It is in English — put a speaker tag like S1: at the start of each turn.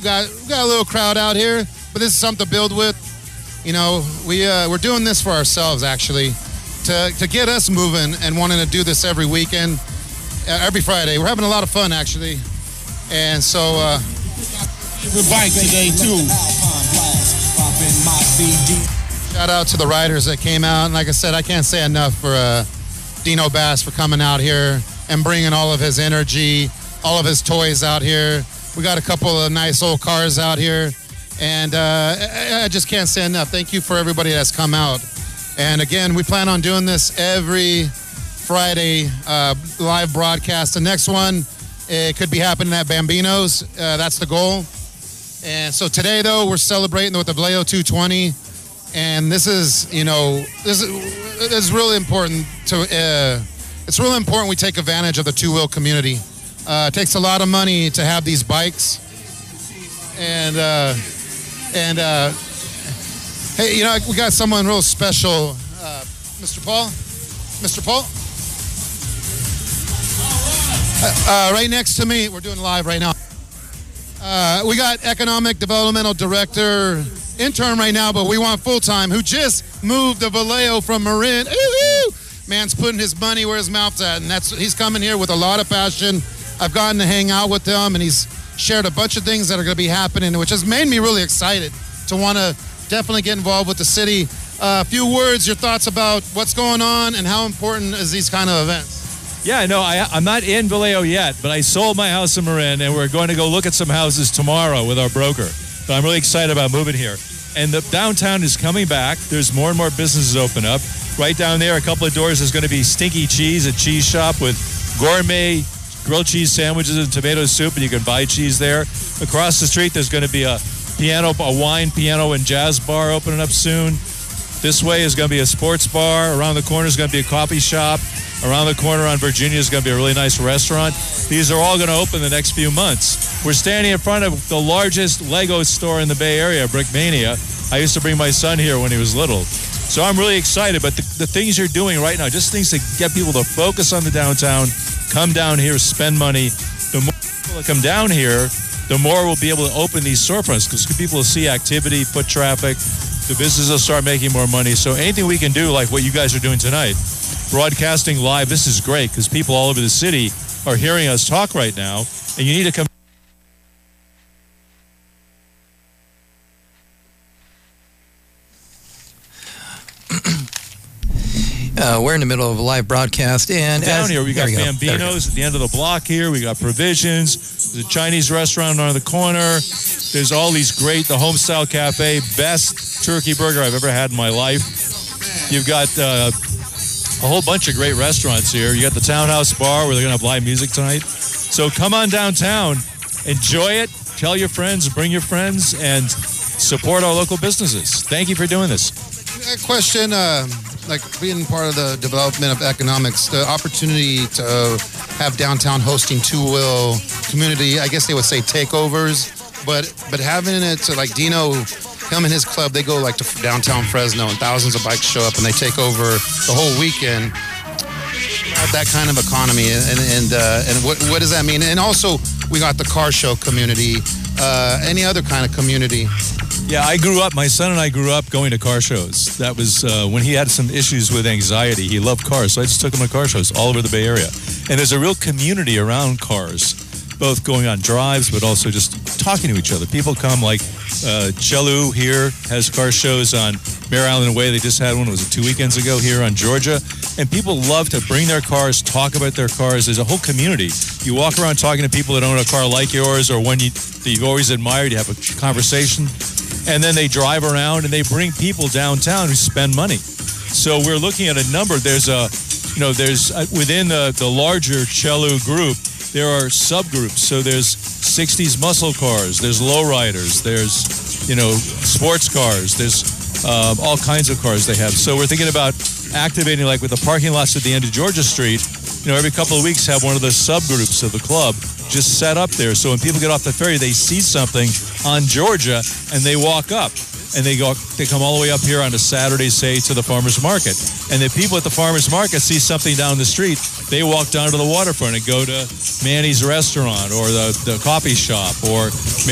S1: got a little crowd out here, but this is something to build with. You know, we're doing this for ourselves, actually, to get us moving and wanting to do this every weekend, every Friday. We're having a lot of fun, actually. And so...
S2: the bike today, too.
S1: Shout out to the riders that came out. And like I said, I can't say enough for Dino Bass for coming out here and bringing all of his energy, all of his toys out here. We got a couple of nice old cars out here. And I just can't say enough. Thank you for everybody that's come out. And again, we plan on doing this every Friday live broadcast. The next one, it could be happening at Bambino's. That's the goal. And so today, though, we're celebrating with the Vallejo 220. And this is really important it's really important we take advantage of the two-wheel community. It takes a lot of money to have these bikes. And hey, you know, we got someone real special. Mr. Paul? Right next to me, we're doing live right now. We got Economic Developmental Director, intern right now, but we want full-time, who just moved to Vallejo from Marin. Ooh, man's putting his money where his mouth's at, and he's coming here with a lot of passion. I've gotten to hang out with him, and he's shared a bunch of things that are going to be happening, which has made me really excited to want to definitely get involved with the city. A few words, your thoughts about what's going on and how important is these kind of events?
S3: Yeah, no, I'm not in Vallejo yet, but I sold my house in Marin, and we're going to go look at some houses tomorrow with our broker. So I'm really excited about moving here. And the downtown is coming back. There's more and more businesses open up. Right down there, a couple of doors, there's going to be Stinky Cheese, a cheese shop with gourmet grilled cheese sandwiches and tomato soup, and you can buy cheese there. Across the street, there's going to be a wine, piano, and jazz bar opening up soon. This way is going to be a sports bar. Around the corner is going to be a coffee shop. Around the corner on Virginia is going to be a really nice restaurant. These are all going to open the next few months. We're standing in front of the largest Lego store in the Bay Area, Brickmania. I used to bring my son here when he was little. So I'm really excited. But the things you're doing right now, just things to get people to focus on the downtown, come down here, spend money. The more people that come down here, the more we'll be able to open these storefronts because people will see activity, foot traffic. The businesses will start making more money. So anything we can do, like what you guys are doing tonight, broadcasting live, this is great because people all over the city are hearing us talk right now, and you need to come.
S4: We're in the middle of a live broadcast, and
S3: down here we got Bambino's at the end of the block here. We got Provisions, the Chinese restaurant on the corner. There's all these great, the Homestyle Cafe, best turkey burger I've ever had in my life. You've got a whole bunch of great restaurants here. You got the Townhouse Bar where they're going to have live music tonight. So come on downtown, enjoy it, tell your friends, bring your friends, and support our local businesses. Thank you for doing this.
S1: A question, like being part of the development of economics, the opportunity to have downtown hosting two-wheel community, I guess they would say takeovers, but having it to like Dino, him and his club, they go like to downtown Fresno and thousands of bikes show up and they take over the whole weekend. That kind of economy and what does that mean? And also we got the car show community, any other kind of community.
S3: Yeah, my son and I grew up going to car shows. That was when he had some issues with anxiety. He loved cars, so I just took him to car shows all over the Bay Area. And there's a real community around cars, both going on drives, but also just talking to each other. People come like Chelu here has car shows on Mare Island Way. They just had one, was it 2 weekends ago here on Georgia? And people love to bring their cars, talk about their cars. There's a whole community. You walk around talking to people that own a car like yours or one that you've always admired. You have a conversation. And then they drive around and they bring people downtown who spend money. So we're looking at a number. There's within the larger Chelu group, there are subgroups. So there's 60s muscle cars, there's lowriders, there's, sports cars, there's all kinds of cars they have. So we're thinking about activating, like with the parking lots at the end of Georgia Street, every couple of weeks have one of the subgroups of the club just set up there. So when people get off the ferry, they see something on Georgia and they walk up. And they come all the way up here on a Saturday, say, to the farmer's market. And the people at the farmer's market see something down the street, they walk down to the waterfront and go to Manny's restaurant or the coffee shop or